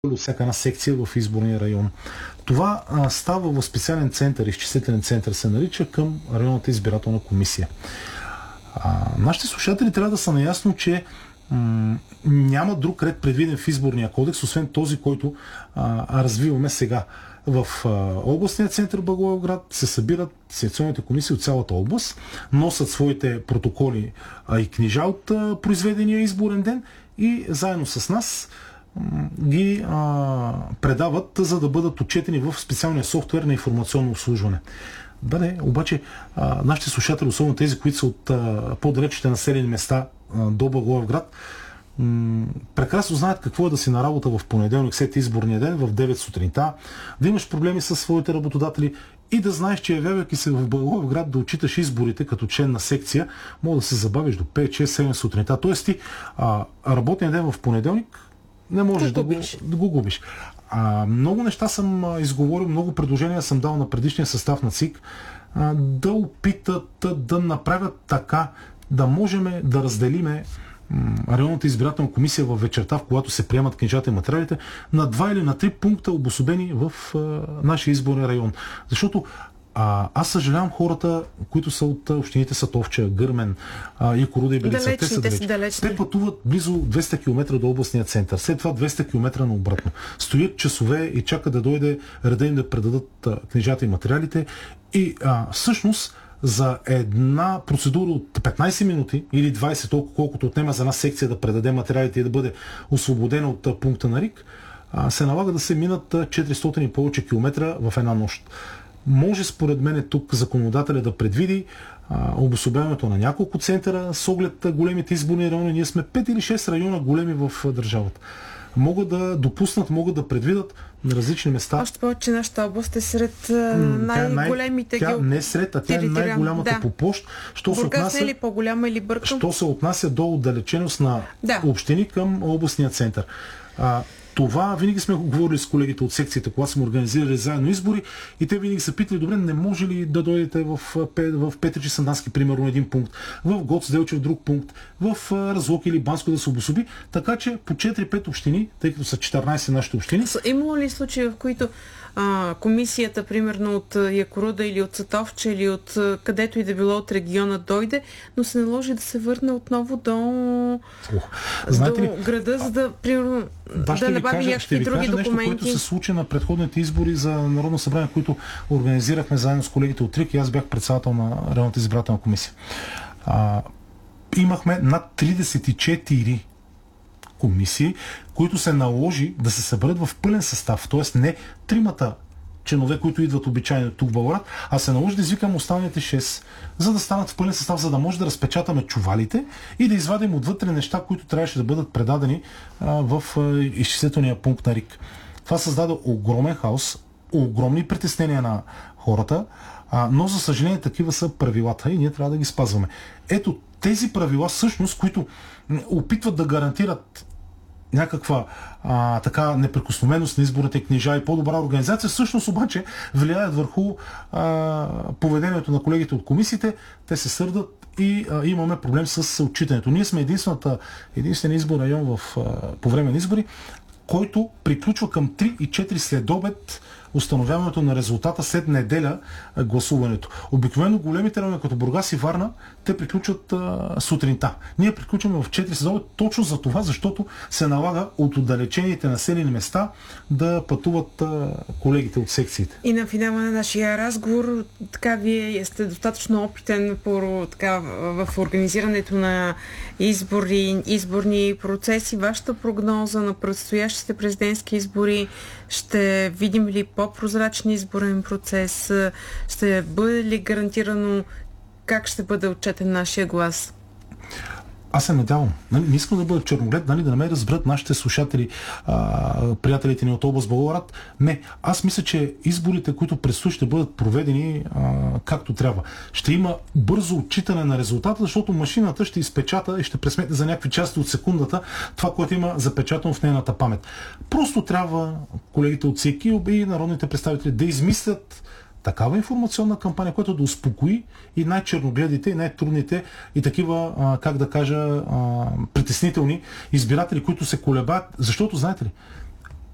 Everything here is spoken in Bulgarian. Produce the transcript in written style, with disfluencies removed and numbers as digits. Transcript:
от всяка една секция в изборния район. Това става в специален център, изчислителен център се нарича, към районната избирателна комисия. Нашите слушатели трябва да са наясно, че няма друг ред предвиден в изборния кодекс, освен този, който развиваме сега. В областния център Благоевград се събират секционните комисии от цялата област, носят своите протоколи и книжа от произведения изборен ден и заедно с нас ги предават, за да бъдат отчетени в специалния софтуер на информационно обслужване. Да, не, обаче нашите слушатели, особено тези, които са от по-далечните населени места до Благоевград, прекрасно знаят какво е да си на работа в понеделник след изборния ден в 9 сутринта, да имаш проблеми с своите работодатели и да знаеш, че явявайки се в Благоевград да отчиташ изборите като член на секция, може да се забавиш до 5, 6, 7 сутринта. Тоест ти работния ден в понеделник не можеш да го губиш. Много неща съм изговорил, много предложения съм дал на предишния състав на ЦИК да опитат да направят така, да можем да разделиме районната избирателна комисия във вечерта, в когато се приемат книжата и материалите, на 2 или на 3 пункта обособени в нашия изборен район. Защото аз съжалявам хората, които са от общините Сатовча, Гърмен, Якоруда и Белица. Те са далечни. Те пътуват близо 200 км до областния център. След това 200 км наобратно. Стоят часове и чакат да дойде реда им да предадат книжата и материалите. И всъщност за една процедура от 15 минути или 20, толкова колкото отнема за една секция да предаде материалите и да бъде освободена от пункта на РИК, се налага да се минат 400 и повече километра в една нощ. Може според мен тук законодателя да предвиди обособяването на няколко центъра с оглед големите изборни райони. Ние сме 5 или 6 района големи в държавата. Могат да допуснат, могат да предвидят на различни места. Още повече нашата област е сред най-големите Тя не сред, а тя е най-голямата по площ. Бургас не е ли по-голяма или бъркам? Що се отнася до отдалеченост на общини към областния център. Това винаги сме говорили с колегите от секцията, когато сме организирали заедно избори и те винаги са питали, добре, не може ли да дойдете в Петричи Сандански, примерно един пункт, в Гоц Делчев друг пункт, в Разлог или Банско да се обособи, така че по 4-5 общини, тъй като са 14 нашите общини. Имало ли случаи, в които комисията, примерно от Якоруда или от Сатовче или от където и да било от региона дойде, но се наложи да се върне отново до града, за да, примерно, да набави някакви други документи? Нещо, което се случи на предходните избори за Народно събрание, които организирахме заедно с колегите от РИК и аз бях председател на районната избирателна комисия. Имахме над 34 комисии, които се наложи да се съберат в пълен състав, т.е. не тримата членове, които идват обичайно тук в Благоевград, а се наложи да извикам останалите 6, за да станат в пълен състав, за да може да разпечатаме чувалите и да извадим отвътре неща, които трябваше да бъдат предадени в изчислителния пункт на РИК. Това създаде огромен хаос, огромни притеснения на хората, но за съжаление такива са правилата и ние трябва да ги спазваме. Ето тези правила всъщност, които опитват да гарантират някаква така неприкосновеност на изборните книжа и по-добра организация, всъщност обаче влияят върху поведението на колегите от комисиите. Те се сърдат и имаме проблем с отчитането. Ние сме единствен изборен район по време на избори, който приключва към 3 и 4 след обед установяването на резултата след неделя гласуването. Обикновено големите райони като Бургас и Варна, те приключват сутринта. Ние приключваме в 4 следобед точно за това, защото се налага от отдалечените населени места да пътуват колегите от секциите. И на финала на нашия разговор, така вие сте достатъчно опитен в организирането на изборни процеси. Вашата прогноза на предстоящите президентски избори, ще видим ли по-прозрачен изборен процес? Ще бъде ли гарантирано как ще бъде отчетен нашия глас? Аз се надявам. Не искам да бъда черноглед, да не ме разберат нашите слушатели, приятелите ни от област Благоевград. Не, аз мисля, че изборите, които предстоят, ще бъдат проведени както трябва. Ще има бързо отчитане на резултата, защото машината ще изпечата и ще пресметне за някакви части от секундата това, което има запечатано в нейната памет. Просто трябва колегите от ЦИК и народните представители да измислят такава информационна кампания, която да успокои и най-черногледите, и най-трудните, и такива, притеснителни избиратели, които се колебаят. Защото, знаете ли,